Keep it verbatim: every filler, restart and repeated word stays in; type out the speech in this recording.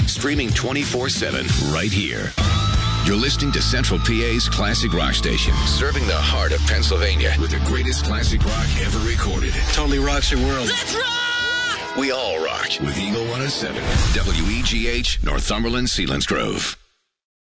Streaming twenty-four seven right here. You're listening to Central P A's Classic Rock Station, serving the heart of Pennsylvania with the greatest classic rock ever recorded. Totally rocks your world. Let's rock! We all rock with Eagle one oh seven, W E G H, Northumberland, Selinsgrove.